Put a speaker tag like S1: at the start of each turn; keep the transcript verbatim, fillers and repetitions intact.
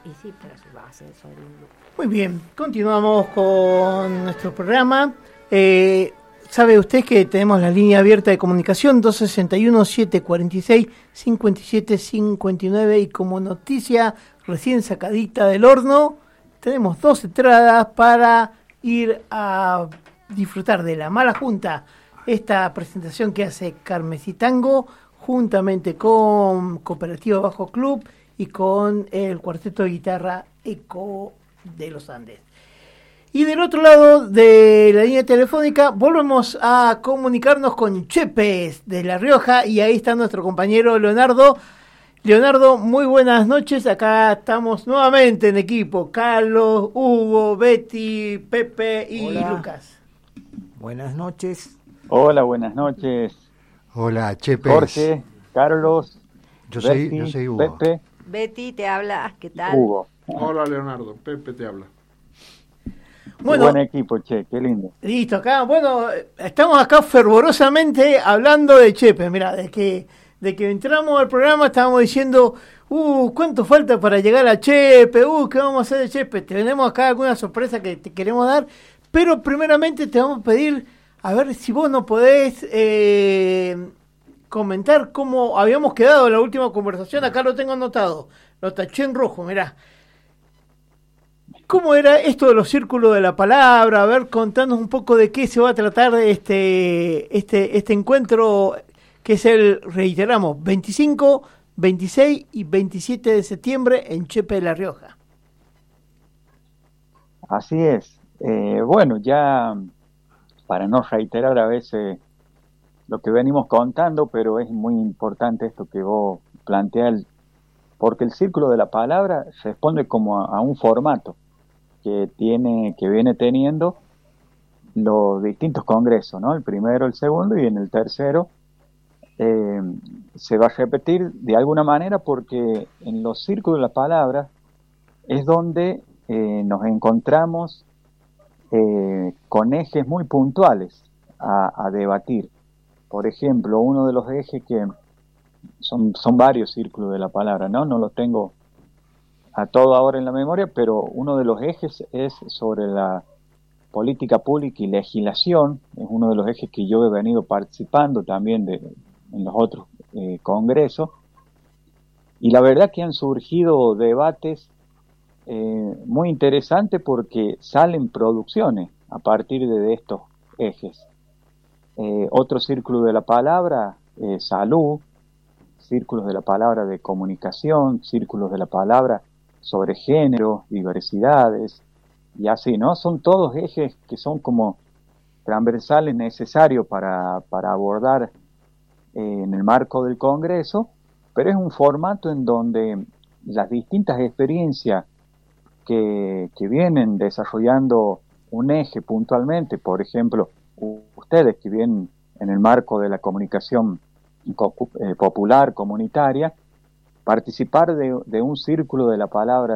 S1: Y sí, pero se va a hacer sobre un grupo.
S2: Muy bien, continuamos con nuestro programa. Eh, ¿Sabe usted que tenemos la línea abierta de comunicación dos sesenta y uno, setecientos cuarenta y seis, cincuenta y siete cincuenta y nueve? Y como noticia recién sacadita del horno, tenemos dos entradas para ir a disfrutar de La Mala Junta, esta presentación que hace Carmesitango juntamente con Cooperativa Bajo Club y con el cuarteto de guitarra Eco de los Andes. Y del otro lado de la línea telefónica volvemos a comunicarnos con Chepes de La Rioja, y ahí está nuestro compañero Leonardo. Leonardo, muy buenas noches. Acá estamos nuevamente en equipo. Carlos, Hugo, Betty, Pepe y
S3: Hola.
S2: Lucas.
S3: Buenas noches.
S4: Hola, buenas noches.
S5: Hola, Chepes.
S4: Jorge, Carlos,
S5: Yo soy,
S4: Betty,
S5: yo soy Hugo.
S4: Pepe,
S1: Betty te habla, ¿qué tal?
S4: Hugo.
S6: Hola Leonardo, Pepe te habla.
S2: Bueno,
S4: Qué buen equipo, che, qué lindo.
S2: listo, acá, bueno, estamos acá fervorosamente hablando de Chepes. Mirá, de que, de que entramos al programa estábamos diciendo, uh, ¿cuánto falta para llegar a Chepes? Uh, ¿qué vamos a hacer de Chepes? Tenemos acá alguna sorpresa que te queremos dar, pero primeramente te vamos a pedir, a ver si vos nos podés eh, comentar cómo habíamos quedado en la última conversación. Acá lo tengo anotado, lo taché en rojo, mirá. ¿Cómo era esto de los círculos de la palabra? A ver, contanos un poco de qué se va a tratar este, este, este encuentro, que es el, reiteramos, veinticinco, veintiséis y veintisiete de septiembre en Chepe de La Rioja.
S4: Así es. Eh, bueno, ya para no reiterar a veces lo que venimos contando, pero es muy importante esto que vos planteás, porque el círculo de la palabra responde como a, a un formato que tiene, que viene teniendo los distintos congresos, ¿no? El primero, el segundo, y en el tercero eh, se va a repetir de alguna manera, porque en los círculos de la palabra es donde eh, nos encontramos eh, con ejes muy puntuales a, a debatir. Por ejemplo, uno de los ejes que son, son varios círculos de la palabra, ¿no? No los tengo a todo ahora en la memoria, pero uno de los ejes es sobre la política pública y legislación. Es uno de los ejes que yo he venido participando también de, en los otros eh, congresos, y la verdad que han surgido debates eh, muy interesantes, porque salen producciones a partir de, de estos ejes. Eh, otro círculo de la palabra, eh, salud, círculos de la palabra de comunicación, círculos de la palabra sobre género, diversidades, y así, ¿no? Son todos ejes que son como transversales, necesarios para, para abordar eh, en el marco del Congreso, pero es un formato en donde las distintas experiencias que, que vienen desarrollando un eje puntualmente, por ejemplo, ustedes que vienen en el marco de la comunicación popular, comunitaria, participar de, de un círculo de la palabra